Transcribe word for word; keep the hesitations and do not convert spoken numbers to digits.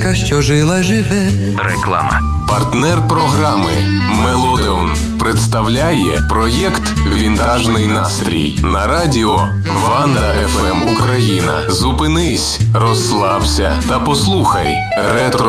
казка, що жила живе. Реклама. Партнер програми Мелодеон представляє проєкт «Вінтажний настрій» на радіо Ванда еф ем Україна. Зупинись, розслабся та послухай ретро